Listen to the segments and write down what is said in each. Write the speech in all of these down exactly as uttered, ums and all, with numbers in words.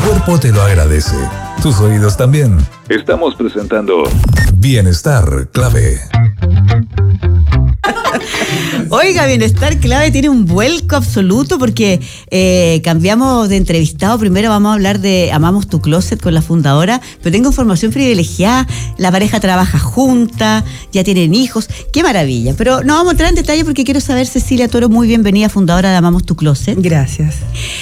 cuerpo te lo agradece. Tus oídos también. Estamos presentando Bienestar Clave. Oiga, Bienestar Clave tiene un vuelco absoluto porque eh, cambiamos de entrevistado. Primero vamos a hablar de Amamos tu Closet con la fundadora, pero tengo información privilegiada. La pareja trabaja junta, ya tienen hijos. ¡Qué maravilla! Pero no vamos a entrar en detalle porque quiero saber, Cecilia Toro, muy bienvenida, fundadora de Amamos tu Closet. Gracias.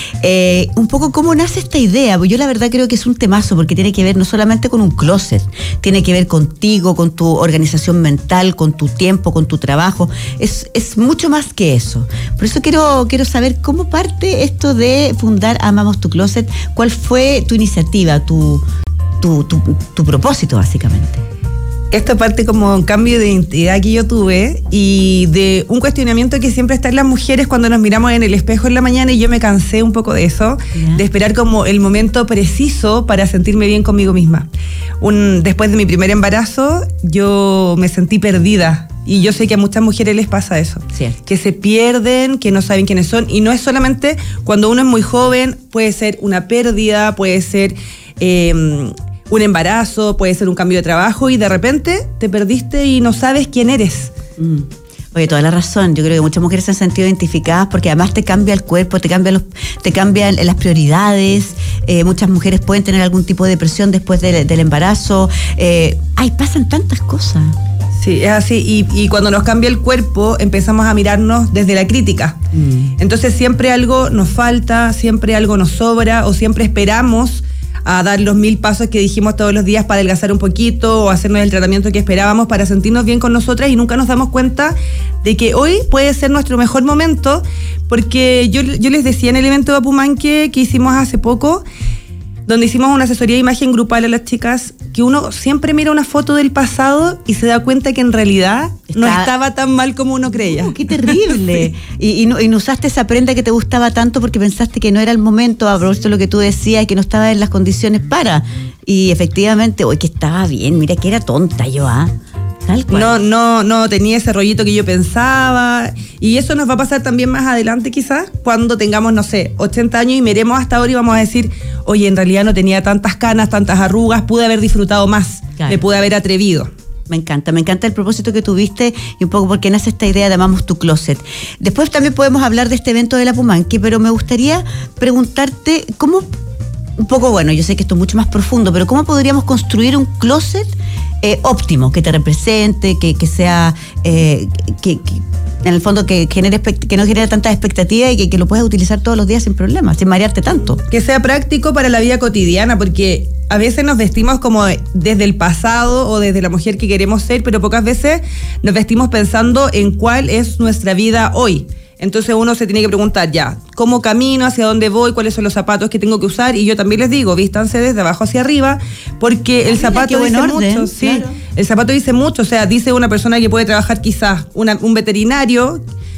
Eh, un poco cómo nace esta idea. Pues yo la verdad creo que es un temazo porque tiene que ver no solamente con un closet, tiene que ver contigo, con tu organización mental, con tu tiempo, con tu trabajo. Es, es mucho más que eso. Por eso quiero, quiero saber cómo parte esto de fundar Amamos tu Closet. ¿Cuál fue tu iniciativa, tu, tu, tu, tu propósito, básicamente? Esto parte como un cambio de identidad que yo tuve y de un cuestionamiento que siempre está en las mujeres cuando nos miramos en el espejo en la mañana, y yo me cansé un poco de eso, yeah. de esperar como el momento preciso para sentirme bien conmigo misma. Un, después de mi primer embarazo, yo me sentí perdida. Y yo sé que a muchas mujeres les pasa eso, Cierto. que se pierden, que no saben quiénes son, y no es solamente cuando uno es muy joven, puede ser una pérdida, puede ser eh, un embarazo, puede ser un cambio de trabajo, y de repente te perdiste y no sabes quién eres. Mm. Oye, toda la razón. Yo creo que muchas mujeres se han sentido identificadas porque además te cambia el cuerpo, te cambia los, te cambian las prioridades. Eh, muchas mujeres pueden tener algún tipo de depresión después de, del embarazo. Eh, ay, pasan tantas cosas. Sí, es así, y, y cuando nos cambia el cuerpo empezamos a mirarnos desde la crítica. Mm. Entonces siempre algo nos falta, siempre algo nos sobra, o siempre esperamos a dar los mil pasos que dijimos todos los días para adelgazar un poquito o hacernos el tratamiento que esperábamos para sentirnos bien con nosotras, y nunca nos damos cuenta de que hoy puede ser nuestro mejor momento, porque yo, yo les decía en el evento de Apumanque que hicimos hace poco, donde hicimos una asesoría de imagen grupal a las chicas, que uno siempre mira una foto del pasado y se da cuenta que en realidad Está... no estaba tan mal como uno creía. Oh, ¡qué terrible! Sí. y, y, no, y no usaste esa prenda que te gustaba tanto porque pensaste que no era el momento, a propósito de lo que tú decías, que no estaba en las condiciones para. Y efectivamente, hoy que estaba bien, mira que era tonta yo, ¿ah? ¿eh? No, no, no tenía ese rollito que yo pensaba, y eso nos va a pasar también más adelante quizás, cuando tengamos, no sé, ochenta años y miremos hasta ahora y vamos a decir, oye, en realidad no tenía tantas canas, tantas arrugas, pude haber disfrutado más, claro. me pude haber atrevido. Me encanta, me encanta el propósito que tuviste y un poco por qué nace esta idea de Amamos tu Closet. Después también podemos hablar de este evento de la Apumanque, pero me gustaría preguntarte cómo, un poco, bueno, yo sé que esto es mucho más profundo, pero ¿cómo podríamos construir un closet eh, óptimo, que te represente, que, que sea, eh, que, que en el fondo que, genere, que no genere tantas expectativas y que, que lo puedas utilizar todos los días sin problemas, sin marearte tanto? Que sea práctico para la vida cotidiana, porque a veces nos vestimos como desde el pasado o desde la mujer que queremos ser, pero pocas veces nos vestimos pensando en cuál es nuestra vida hoy. Entonces uno se tiene que preguntar ya, ¿cómo camino? ¿Hacia dónde voy? ¿Cuáles son los zapatos que tengo que usar? Y yo también les digo, vístanse desde abajo hacia arriba, porque el zapato dice orden, mucho. Sí, claro. El zapato dice mucho, o sea, dice una persona que puede trabajar quizás, una, un veterinario,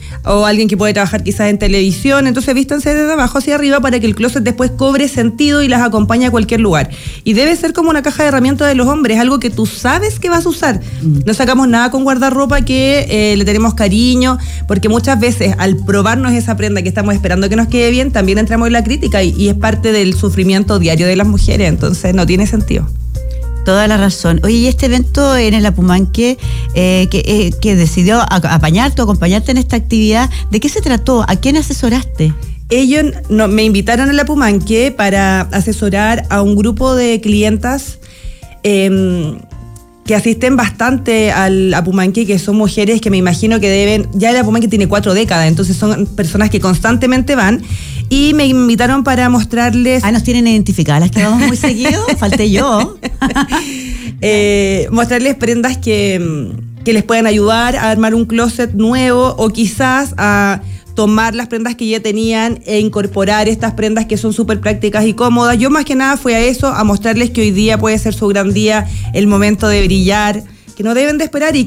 o alguien que puede trabajar quizás en televisión. Entonces vístanse desde abajo hacia arriba para que el closet después cobre sentido y las acompañe a cualquier lugar. Y debe ser como una caja de herramientas de los hombres, algo que tú sabes que vas a usar. Mm. No sacamos nada con guardarropa que eh, le tenemos cariño, porque muchas veces al probarnos esa prenda que estamos esperando que nos quede bien, también entramos en la crítica, y, y es parte del sufrimiento diario de las mujeres, entonces no tiene sentido. Toda la razón. Oye, y este evento en el Apumanque, eh, que, eh, que decidió apañarte o acompañarte en esta actividad, ¿de qué se trató? ¿A quién asesoraste? Ellos no, me invitaron al Apumanque para asesorar a un grupo de clientas eh, que asisten bastante al Apumanque, que son mujeres que me imagino que deben, ya el Apumanque tiene cuatro décadas, entonces son personas que constantemente van, y me invitaron para mostrarles... Ah, ¿nos tienen identificadas las que vamos muy seguido? Falté yo. eh, mostrarles prendas que, que les puedan ayudar a armar un closet nuevo, o quizás a tomar las prendas que ya tenían e incorporar estas prendas que son súper prácticas y cómodas. Yo más que nada fui a eso, a mostrarles que hoy día puede ser su gran día, el momento de brillar, que no deben de esperar y